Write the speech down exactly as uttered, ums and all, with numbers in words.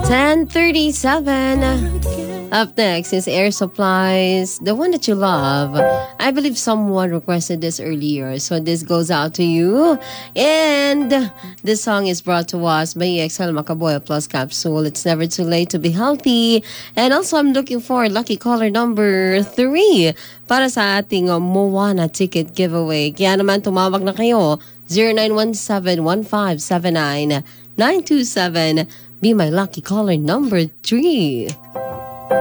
ten thirty-seven. Up next is Air Supplies, the one that you love. I believe someone requested this earlier, so this goes out to you. And this song is brought to us by E X L Macaboy Plus Capsule. It's never too late to be healthy. And also, I'm looking for lucky caller number three para sa ating uh, Moana ticket giveaway. Kaya naman, tumawag na kayo. zero nine one seven one five seven nine nine two seven. Be my lucky caller number three.